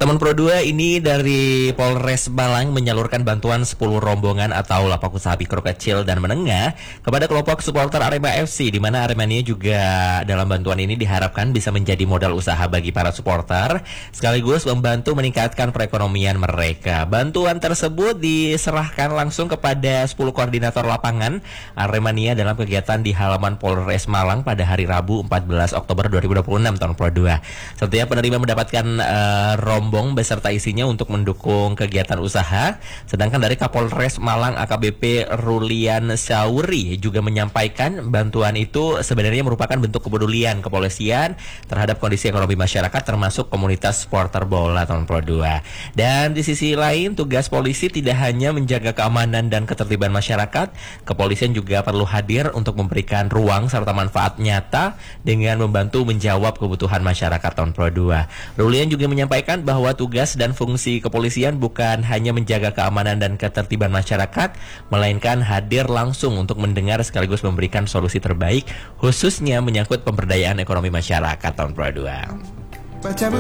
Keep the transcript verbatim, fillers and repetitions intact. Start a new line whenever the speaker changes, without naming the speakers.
Teman Pro dua ini dari Polres Malang menyalurkan bantuan sepuluh rombongan atau lapak usaha mikro kecil dan menengah kepada kelompok supporter Arema F C, di mana Aremania juga dalam bantuan ini diharapkan bisa menjadi modal usaha bagi para supporter sekaligus membantu meningkatkan perekonomian mereka. Bantuan tersebut diserahkan langsung kepada sepuluh koordinator lapangan Aremania dalam kegiatan di halaman Polres Malang pada hari Rabu empat belas Oktober dua ribu dua puluh enam tahun Pro dua. Setiap penerima mendapatkan uh, rombongan beserta isinya untuk mendukung kegiatan usaha. Sedangkan dari Kapolres Malang A K B P Rulian Sauri juga menyampaikan bantuan itu sebenarnya merupakan bentuk kepedulian kepolisian terhadap kondisi ekonomi masyarakat termasuk komunitas supporter bola tahun Pro dua. Dan di sisi lain, tugas polisi tidak hanya menjaga keamanan dan ketertiban masyarakat, kepolisian juga perlu hadir untuk memberikan ruang serta manfaat nyata dengan membantu menjawab kebutuhan masyarakat tahun Pro dua. Rulian juga menyampaikan bahwa bahwa tugas dan fungsi kepolisian bukan hanya menjaga keamanan dan ketertiban masyarakat, melainkan hadir langsung untuk mendengar sekaligus memberikan solusi terbaik, khususnya menyangkut pemberdayaan ekonomi masyarakat tahun Pro dua.